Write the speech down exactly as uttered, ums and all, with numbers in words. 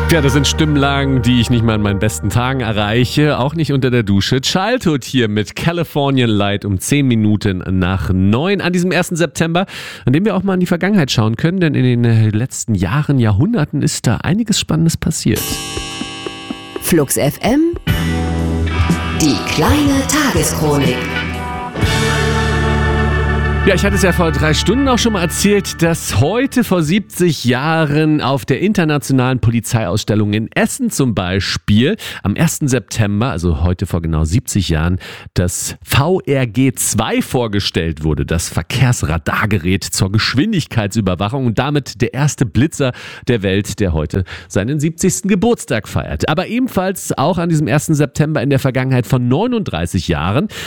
Ja, das sind Stimmlagen, die ich nicht mal an meinen besten Tagen erreiche, auch nicht unter der Dusche. Childhood hier mit Californian Light um zehn Minuten nach neun an diesem ersten September, an dem wir auch mal in die Vergangenheit schauen können, denn in den letzten Jahren, Jahrhunderten ist da einiges Spannendes passiert. Flux F M, die kleine Tageschronik. Ja, ich hatte es ja vor drei Stunden auch schon mal erzählt, dass heute vor siebzig Jahren auf der internationalen Polizeiausstellung in Essen zum Beispiel am ersten September, also heute vor genau siebzig Jahren, das V R G zwei vorgestellt wurde, das Verkehrsradargerät zur Geschwindigkeitsüberwachung und damit der erste Blitzer der Welt, der heute seinen siebzigsten Geburtstag feiert. Aber ebenfalls auch an diesem ersten September in der Vergangenheit von neununddreißig Jahren